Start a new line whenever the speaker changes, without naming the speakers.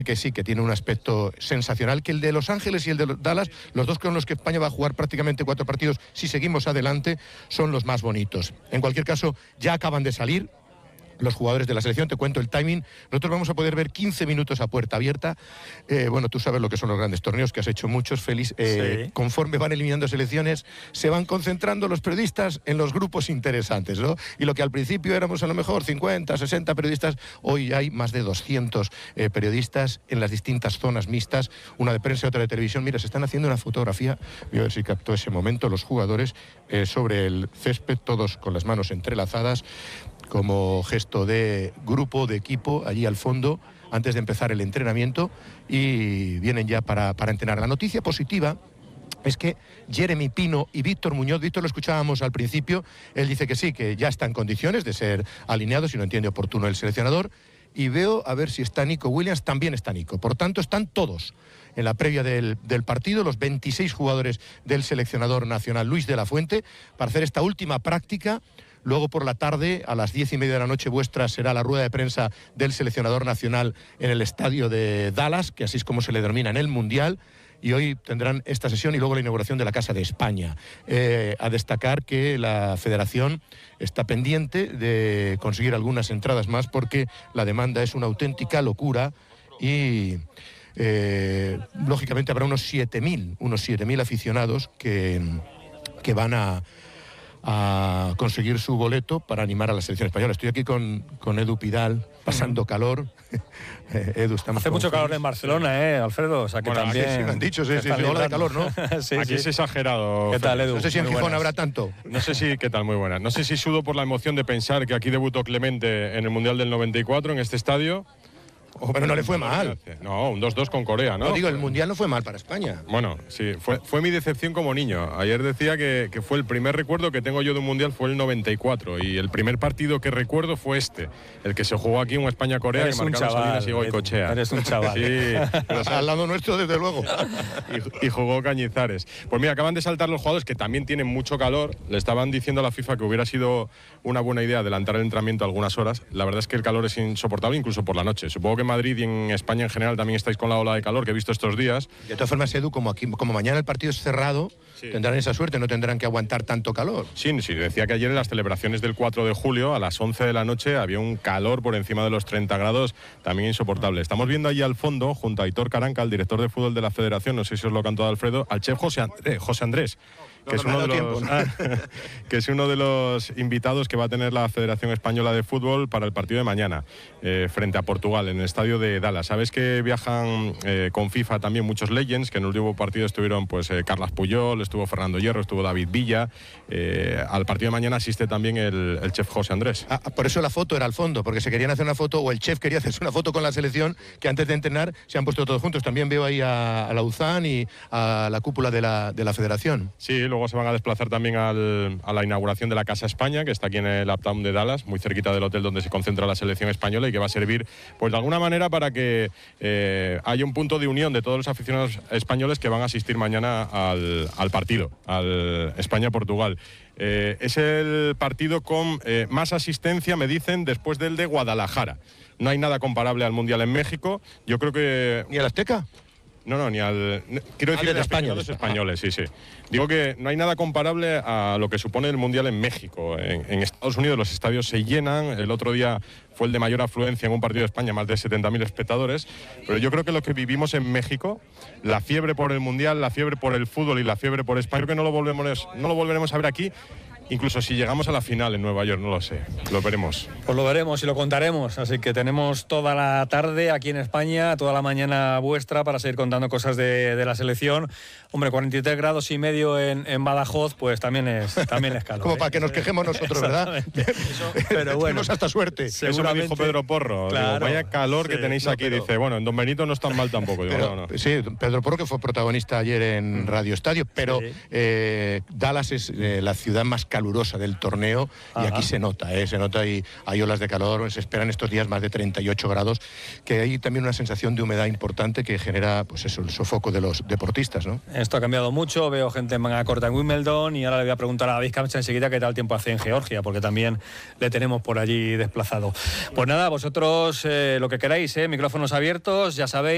que sí, que tiene un aspecto sensacional, que el de Los Ángeles y el de Dallas, los dos con los que España va a jugar prácticamente 4 partidos, si seguimos adelante, son los más bonitos. En cualquier caso, ya acaban de salir los jugadores de la selección, te cuento el timing. Nosotros vamos a poder ver 15 minutos a puerta abierta. Bueno, tú sabes lo que son los grandes torneos, que has hecho muchos, Félix.
Sí.
Conforme van eliminando selecciones, se van concentrando los periodistas en los grupos interesantes, ¿no? Y lo que al principio éramos a lo mejor 50, 60 periodistas, hoy hay más de 200 periodistas en las distintas zonas mixtas, una de prensa y otra de televisión. Mira, se están haciendo una fotografía, voy a ver si captó ese momento, los jugadores sobre el césped, todos con las manos entrelazadas, como gesto de grupo, de equipo, allí al fondo, antes de empezar el entrenamiento, y vienen ya para entrenar. La noticia positiva es que Jeremy Pino y Víctor Muñoz, Víctor lo escuchábamos al principio, él dice que sí, que ya está en condiciones de ser alineado, si no entiende oportuno el seleccionador, y veo a ver si está Nico Williams, también está Nico. Por tanto, están todos en la previa del partido, los 26 jugadores del seleccionador nacional Luis de la Fuente, para hacer esta última práctica. Luego por la tarde, a las 10:30 de la noche vuestra, será la rueda de prensa del seleccionador nacional en el estadio de Dallas, que así es como se le denomina en el Mundial. Y hoy tendrán esta sesión y luego la inauguración de la Casa de España. A destacar que la Federación está pendiente de conseguir algunas entradas más, porque la demanda es una auténtica locura y lógicamente habrá unos 7.000 aficionados que van a conseguir su boleto para animar a la selección española. Estoy aquí con Edu Pidal, pasando calor. Edu, estamos.
Hace mucho calor en Barcelona, Alfredo. O sea que
bueno,
también.
Sí, me han dicho, sí, ola de calor, ¿no?
Sí,
aquí es exagerado.
¿Qué tal, Edu?
No sé si en
Muy
Gijón
buenas.
habrá tanto.
No sé si, ¿qué tal? Muy buena. No sé si sudo por la emoción de pensar que aquí debutó Clemente en el Mundial del 94 en este estadio.
Pero no le fue mal.
No, un 2-2 con Corea, ¿no?
No, digo, el Mundial no fue mal para España.
Bueno, sí, fue mi decepción como niño. Ayer decía que fue el primer recuerdo que tengo yo de un Mundial, fue el 94. Y el primer partido que recuerdo fue el que se jugó aquí en España-Corea, que marcaron Salinas y Goicoechea.
Eres un chaval.
Sí,
pero al lado nuestro, desde luego.
Y jugó Cañizares. Pues mira, acaban de saltar los jugadores que también tienen mucho calor. Le estaban diciendo a la FIFA que hubiera sido una buena idea adelantar el entrenamiento algunas horas. La verdad es que el calor es insoportable, incluso por la noche. Supongo que en Madrid y en España en general también estáis con la ola de calor que he visto estos días.
De todas formas, Edu, como mañana el partido es cerrado, sí, tendrán esa suerte, no tendrán que aguantar tanto calor.
Sí, decía que ayer en las celebraciones del 4 de julio a las 11 de la noche había un calor por encima de los 30 grados, también insoportable. Estamos viendo allí al fondo, junto a Aitor Caranca, el director de fútbol de la Federación, no sé si os lo cantó Alfredo, al chef José Andrés. Que es uno de los invitados que va a tener la Federación Española de Fútbol para el partido de mañana frente a Portugal en el estadio de Dallas. Sabes que viajan con FIFA también muchos legends, que en el último partido estuvieron Carles Puyol, estuvo Fernando Hierro, estuvo David Villa. Al partido de mañana asiste también el chef José Andrés.
Por eso la foto era al fondo, porque se querían hacer una foto, o el chef quería hacerse una foto con la selección, que antes de entrenar se han puesto todos juntos. También veo ahí a Lauzán y a la cúpula de la Federación.
Sí, luego se van a desplazar también a la inauguración de la Casa España, que está aquí en el Uptown de Dallas, muy cerquita del hotel donde se concentra la selección española, y que va a servir, pues de alguna manera, para que haya un punto de unión de todos los aficionados españoles que van a asistir mañana al partido, al España-Portugal. Es el partido con más asistencia, me dicen, después del de Guadalajara. No hay nada comparable al Mundial en México. Yo creo que...
¿Ni al Azteca?
No, ni al... Quiero decir,
de
España, los españoles, sí. Digo que no hay nada comparable a lo que supone el Mundial en México. En Estados Unidos los estadios se llenan. El otro día fue el de mayor afluencia en un partido de España, más de 70.000 espectadores. Pero yo creo que lo que vivimos en México, la fiebre por el Mundial, la fiebre por el fútbol y la fiebre por España, creo que no lo volveremos a ver aquí. Incluso si llegamos a la final en Nueva York, no lo sé, lo veremos.
Pues lo veremos y lo contaremos, así que tenemos toda la tarde aquí en España, toda la mañana vuestra para seguir contando cosas de la selección. Hombre, 43 grados y medio en Badajoz, pues también es calor.
Como para que nos quejemos nosotros, ¿verdad?
Pero bueno,
tenemos hasta suerte.
Eso me dijo Pedro Porro.
Claro,
digo, vaya calor que tenéis aquí.
Pero,
dice, bueno, en Don Benito no es tan mal tampoco. Digo,
pero,
no.
Sí, Pedro Porro, que fue protagonista ayer en Radio Estadio, pero sí. Dallas es la ciudad más calurosa del torneo. Ajá. Y aquí se nota y hay olas de calor, se esperan estos días más de 38 grados, que hay también una sensación de humedad importante que genera, pues eso, el sofoco de los deportistas, ¿no?
Esto ha cambiado mucho, veo gente en manga corta en Wimbledon, y ahora le voy a preguntar a David Kamcha enseguida qué tal tiempo hace en Georgia, porque también le tenemos por allí desplazado. Pues nada, vosotros lo que queráis, micrófonos abiertos, ya sabéis.